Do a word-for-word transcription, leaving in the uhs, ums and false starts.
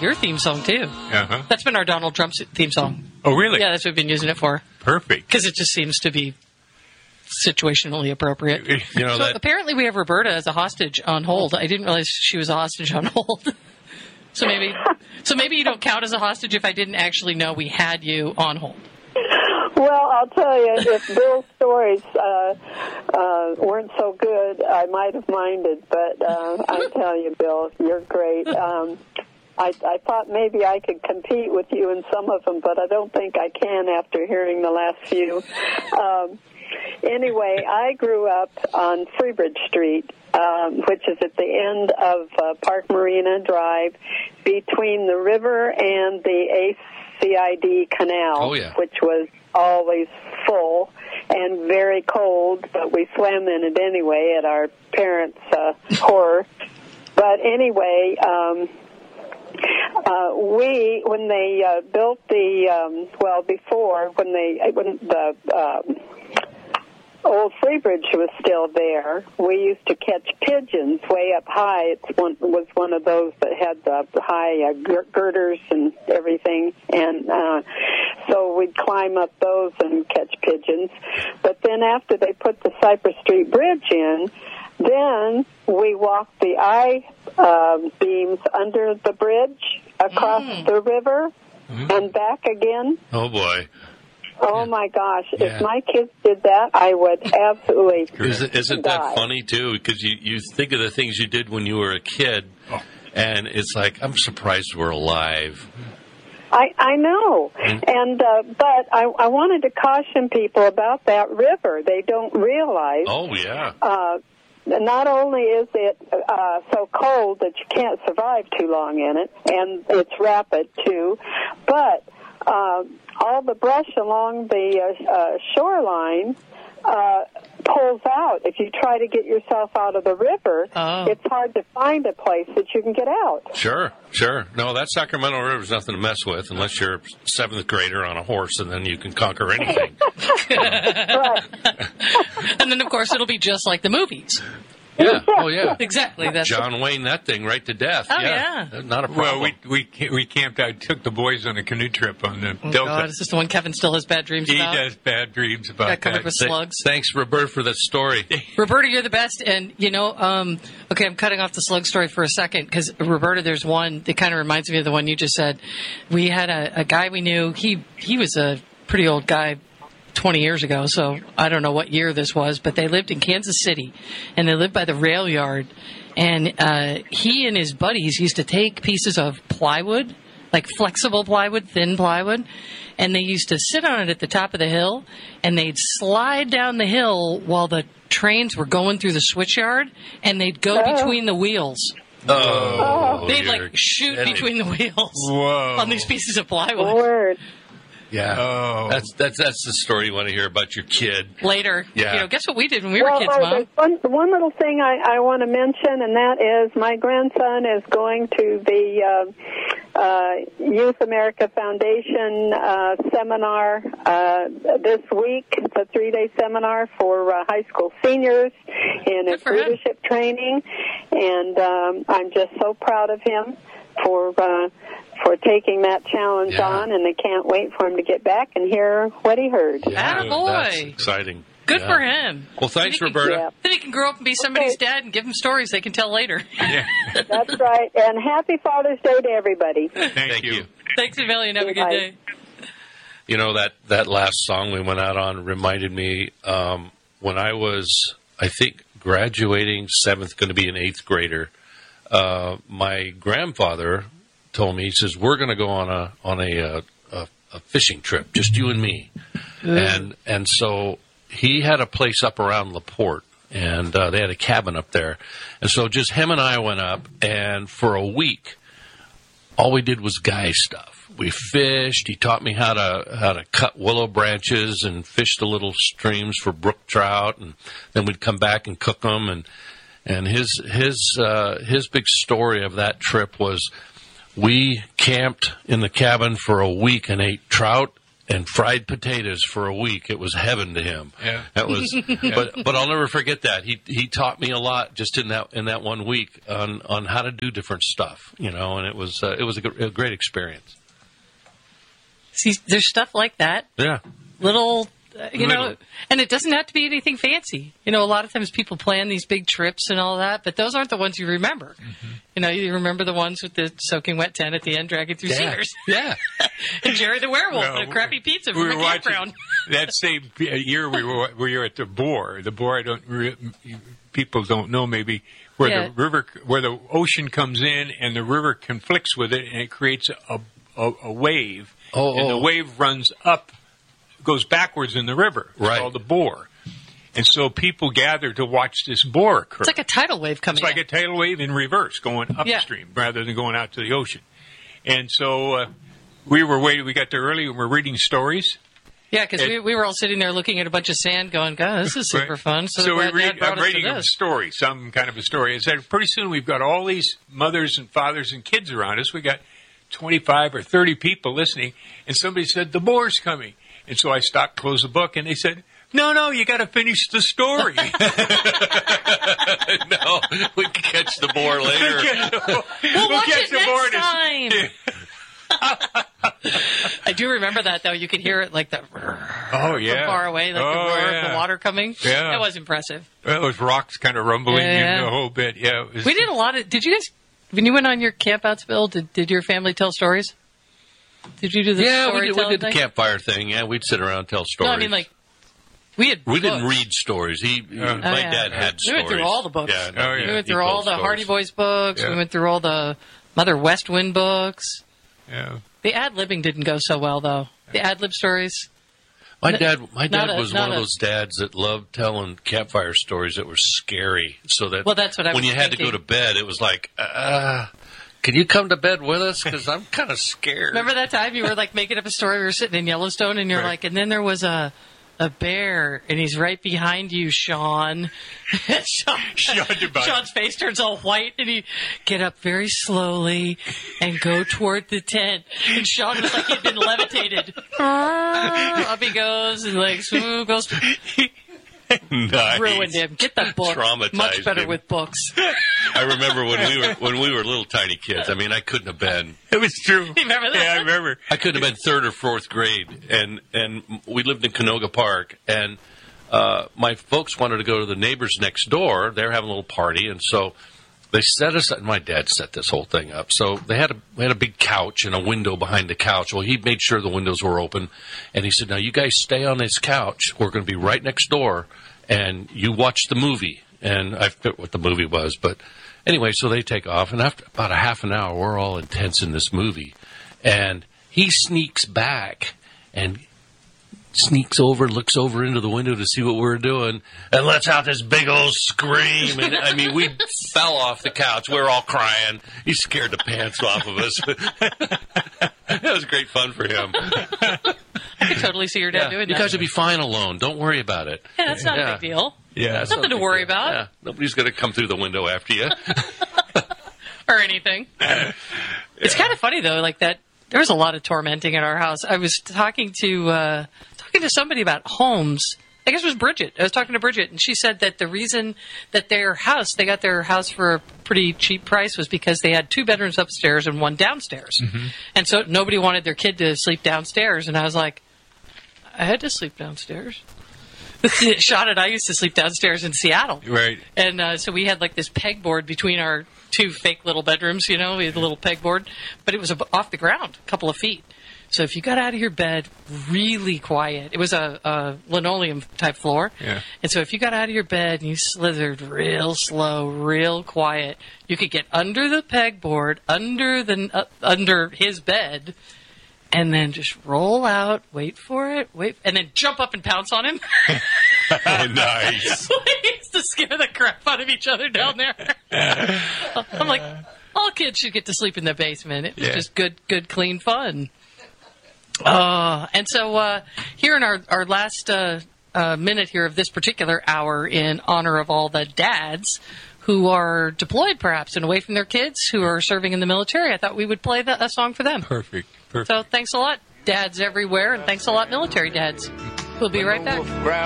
your theme song, too. Uh-huh. That's been our Donald Trump theme song. Oh, really? Yeah, that's what we've been using it for. Perfect. Because it just seems to be situationally appropriate. You know, so that, apparently we have Roberta as a hostage on hold. I didn't realize she was a hostage on hold. so maybe so maybe you don't count as a hostage if I didn't actually know we had you on hold. Well, I'll tell you, if Bill's stories uh, uh, weren't so good, I might have minded. But uh, I tell you, Bill, you're great. Um, I, I thought maybe I could compete with you in some of them, but I don't think I can after hearing the last few. Um, anyway, I grew up on Freebridge Street, um, which is at the end of uh, Park Marina Drive, between the river and the A C I D Canal, oh, yeah. which was always full and very cold, but we swam in it anyway at our parents' uh, horror. But anyway, um, uh, we, when they uh, built the, um, well, before, when they, when the um, old Freebridge was still there, we used to catch pigeons way up high. It was one of those that had the high uh, girders and everything, and uh, so we'd climb up those and catch pigeons. But then after they put the Cypress Street Bridge in, then we walked the I uh, beams under the bridge across mm. the river mm. and back again. Oh, boy. Oh, my gosh. Yeah. If my kids did that, I would absolutely Isn't, isn't die. that funny, too? Because you, you think of the things you did when you were a kid, oh. and it's like, I'm surprised we're alive. I, I know. Mm. And uh, but I, I wanted to caution people about that river. They don't realize. Oh, yeah. Uh, not only is it uh, so cold that you can't survive too long in it, and it's rapid, too, but uh, all the brush along the uh, uh, shoreline uh, pulls out. If you try to get yourself out of the river, oh. it's hard to find a place that you can get out. Sure, sure. No, that Sacramento River is nothing to mess with unless you're a seventh grader on a horse, and then you can conquer anything. Right. And then, of course, it'll be just like the movies. Yeah. Oh, yeah. Exactly. That's John Wayne that thing right to death. Oh, yeah. yeah. Not a problem. Well, we we we camped out, took the boys on a canoe trip on the oh, Delta. God, is this the one Kevin still has bad dreams he about? does bad dreams about Got covered that. with slugs. Thanks, Roberta, for that story. Roberta, you're the best. And, you know, um, okay, I'm cutting off the slug story for a second because, Roberta, there's one that kind of reminds me of the one you just said. We had a, a guy we knew. He he was a pretty old guy twenty years ago, so I don't know what year this was, but they lived in Kansas City, and they lived by the rail yard. And uh, he and his buddies used to take pieces of plywood, like flexible plywood, thin plywood, and they used to sit on it at the top of the hill, and they'd slide down the hill while the trains were going through the switchyard, and they'd go Oh. between the wheels. Oh. They'd, you're like, shoot kidding. between the wheels Whoa. on these pieces of plywood. Word. Yeah. Oh. That's, that's, that's the story you want to hear about your kid. Later. Yeah. You know, guess what we did when we were well, kids, uh, Mom? there's one, one little thing I, I want to mention, and that is my grandson is going to the uh, uh, Youth America Foundation uh, seminar uh, this week. It's a three-day seminar for uh, high school seniors in Good its for him. leadership training, and um, I'm just so proud of him for uh, for taking that challenge Yeah. on, and I can't wait for him to get back and hear what he heard. Yeah. Attaboy. That's exciting. Good Yeah. for him. Well, thanks, Then he can- Roberta. Yeah. Then he can grow up and be somebody's dad and give him stories they can tell later. Yeah. That's right. And happy Father's Day to everybody. Thank, Thank you. you. Thanks a million. Have a good Bye. day. You know, that, that last song we went out on reminded me um, when I was, I think, graduating seventh, going to be an eighth grader, uh, my grandfather told me, he says, we're going to go on a on a, a, a, a fishing trip, just you and me. And and so he had a place up around LaPorte, and uh, they had a cabin up there. And so just him and I went up, and for a week, all we did was guy stuff. We fished. He taught me how to how to cut willow branches and fish the little streams for brook trout, and then we'd come back and cook them. And and his his uh, his big story of that trip was we camped in the cabin for a week and ate trout and fried potatoes for a week. It was heaven to him. Yeah. That was, but but I'll never forget that. He he taught me a lot just in that in that one week on, on how to do different stuff, you know, and it was uh, it was a, g- a great experience. See, there's stuff like that. Yeah. Little, uh, you Little. know, and it doesn't have to be anything fancy. You know, a lot of times people plan these big trips and all that, but those aren't the ones you remember. Mm-hmm. You know, you remember the ones with the soaking wet tent at the end, dragging through Yeah. cedars. Yeah. And Jerry the werewolf Well, and a crappy pizza we from were a campground. watching that same year we were we were at the Boar. The Boar, I don't re, people don't know maybe where Yeah. the river, where the ocean comes in and the river conflicts with it, and it creates a a, a wave, Oh, and the oh. wave runs up, goes backwards in the river. It's Right. called the Boar, and so people gather to watch this Boar occur. It's like a tidal wave coming It's like in. a tidal wave in reverse, going Yeah. upstream rather than going out to the ocean. And so uh, we were waiting. We got there early and we're reading stories. Yeah, because It- we, we were all sitting there looking at a bunch of sand going, God, this is super Right. fun. So, So we glad Dad read, brought I'm us to reading a this. story, some kind of a story. It said pretty soon we've got all these mothers and fathers and kids around us. We got twenty-five or thirty people listening, and somebody said, the boar's coming. And so I stopped, closed the book, and they said, no, no, you got to finish the story. No, we can catch the boar later. We'll watch catch it the boar next and it's- I do remember that, though. You could hear it like the Oh, yeah. from far away, like oh, the roar yeah. of the water coming. Yeah. That was impressive. Well, those rocks kind of rumbling Yeah. in the whole bit. Yeah, it was, We did a lot of. Did you guys, when you went on your campouts, Bill? Did did your family tell stories? Did you do the Yeah, we did, we storytelling did the thing? campfire thing. Yeah, we'd sit around and tell stories. No, I mean like we had. we didn't books. read stories. He, he- Oh, my yeah. dad had We stories. went through all the books. Yeah, Oh, yeah. We went he through all told the stories. Hardy Boys books. Yeah. We went through all the Mother West Wind books. yeah. The ad libbing didn't go so well, though. The ad lib stories. My dad, my Not dad a- was not one of a- those dads that loved telling campfire stories that were scary. So that Well, that's what I when was you had to thinking. go to bed, it was like, uh, can you come to bed with us? Because I'm kind of scared. Remember that time you were like making up a story? We were sitting in Yellowstone, and you're Right. like, and then there was a a bear, and he's right behind you, Sean. Sean Sean did about it. Sean's face turns all white, and he get up very slowly and go toward the tent. And Sean was like he'd been levitated. Up he goes, and like swoop, goes. Nice. Ruined him. Get the book. Traumatized Much better him. with books. I remember when we were when we were little tiny kids. I mean, I couldn't have been. It was true. You remember that? Yeah, I remember. I couldn't have been third or fourth grade, and and we lived in Canoga Park, and uh, my folks wanted to go to the neighbors next door. They were having a little party, and so they set us. My dad set this whole thing up. So they had a we had a big couch and a window behind the couch. Well, he made sure the windows were open, and he said, "Now you guys stay on this couch. We're going to be right next door, and you watch the movie." And I forget what the movie was, but anyway, so they take off, and after about a half an hour, we're all intense in this movie, and he sneaks back and sneaks over, looks over into the window to see what we're doing, and lets out this big old scream. And I mean, we fell off the couch. We were all crying. He scared the pants off of us. That was great fun for him. I could totally see your dad Yeah, doing you that. guys will be fine alone. Don't worry about it. Yeah, that's not Yeah. a big deal. Yeah. That's Nothing not to a big worry deal. about. Yeah, nobody's going to come through the window after you. Or anything. It's kind of funny though, like that. There was a lot of tormenting at our house. I was talking to uh, talking to somebody about homes. I guess it was Bridget. I was talking to Bridget, and she said that the reason that their house, they got their house for a pretty cheap price, was because they had two bedrooms upstairs and one downstairs, Mm-hmm. and so nobody wanted their kid to sleep downstairs. And I was like, I had to sleep downstairs. Sean and I used to sleep downstairs in Seattle. Right. And uh, so we had like this pegboard between our two fake little bedrooms, you know, we had a little pegboard, but it was ab- off the ground, a couple of feet. So if you got out of your bed really quiet, it was a, a linoleum type floor. Yeah. And so if you got out of your bed and you slithered real slow, real quiet, you could get under the pegboard, under the uh, under his bed, and then just roll out, wait for it, wait, and then jump up and pounce on him. Oh, nice. We used to scare the crap out of each other down there. I'm like, all kids should get to sleep in the basement. It was Yeah. just good, good, clean fun. Uh, and so uh, here in our, our last uh, uh, minute here of this particular hour in honor of all the dads who are deployed perhaps and away from their kids who are serving in the military, I thought we would play the, a song for them. Perfect. Perfect. So thanks a lot. dads everywhere, and thanks a lot, military dads. We'll be right back.